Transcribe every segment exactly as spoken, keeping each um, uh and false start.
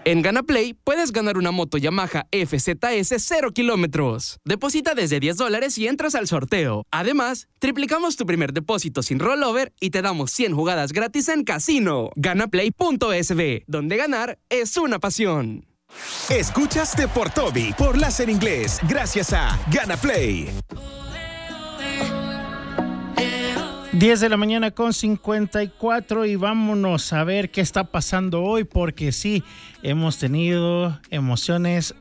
En GanaPlay puedes ganar una moto Yamaha F Z S cero kilómetros. Deposita desde diez dólares y entras al sorteo. Además, triplicamos tu primer depósito sin rollover y te damos cien jugadas gratis en casino. Ganaplay punto es be, donde ganar es una pasión. Escuchas Deportobi por Láser Inglés, gracias a GanaPlay. diez de la mañana con cincuenta y cuatro y vámonos a ver qué está pasando hoy, porque sí, hemos tenido emociones,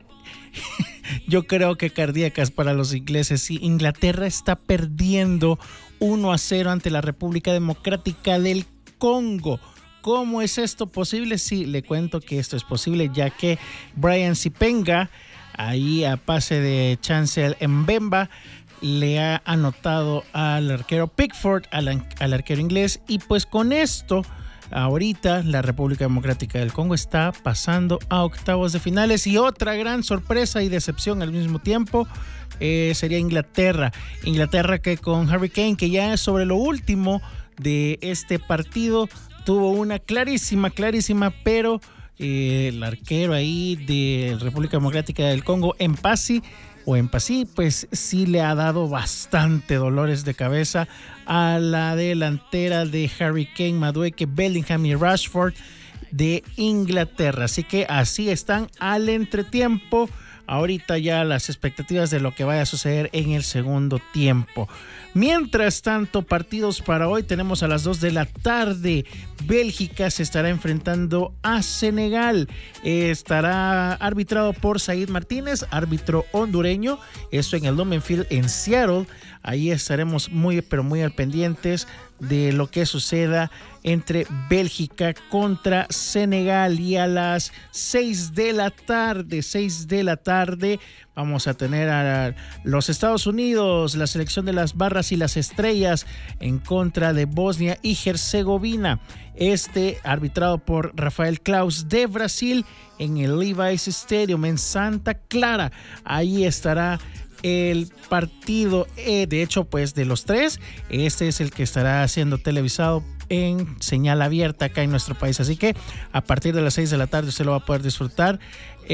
yo creo que cardíacas para los ingleses. Sí, Inglaterra está perdiendo uno a cero ante la República Democrática del Congo. ¿Cómo es esto posible? Sí, le cuento que esto es posible, ya que Brian Sipenga, ahí a pase de Chancel Mbemba, le ha anotado al arquero Pickford, al, al arquero inglés, y pues con esto, ahorita la República Democrática del Congo está pasando a octavos de finales. Y otra gran sorpresa y decepción al mismo tiempo eh, sería Inglaterra. Inglaterra que con Harry Kane, que ya es sobre lo último de este partido, tuvo una clarísima, clarísima, pero eh, el arquero ahí de República Democrática del Congo, Mpasi, o Mpasi, pues sí le ha dado bastante dolores de cabeza a la delantera de Harry Kane, Madueke, Bellingham y Rashford de Inglaterra. Así que así están al entretiempo. Ahorita ya las expectativas de lo que vaya a suceder en el segundo tiempo. Mientras tanto, partidos para hoy tenemos a las dos de la tarde. Bélgica se estará enfrentando a Senegal. Eh, estará arbitrado por Said Martínez, árbitro hondureño. Esto en el Lumen Field en Seattle. Ahí estaremos muy, pero muy al pendientes de lo que suceda entre Bélgica contra Senegal. Y a las seis de la tarde, seis de la tarde, vamos a tener a los Estados Unidos, la selección de las barras y las estrellas en contra de Bosnia y Herzegovina. Este arbitrado por Rafael Claus de Brasil en el Levi's Stadium en Santa Clara. Ahí estará el partido, eh, de hecho, pues de los tres, este es el que estará siendo televisado en señal abierta acá en nuestro país. Así que a partir de las seis de la tarde usted lo va a poder disfrutar